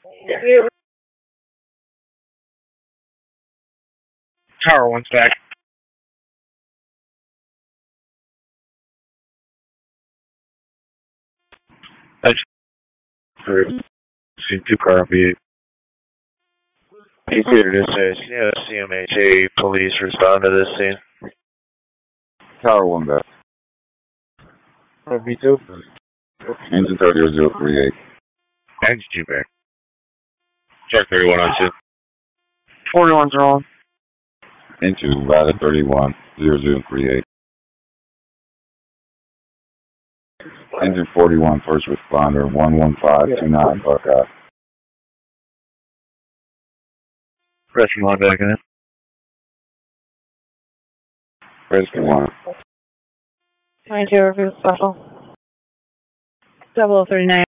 Tower 1's back. That's seen 2-car V8. Easier to say, CMHA police respond to this scene. Tower 1 back. V2. Engine 30038. Engine 2 back. Check 31 on 2. 41's wrong. Into Ladder 310038. Engine 41, first responder, 11529 Buckeye. Rescue 1 back in it. Rescue 1. 22 Review Special. 0039.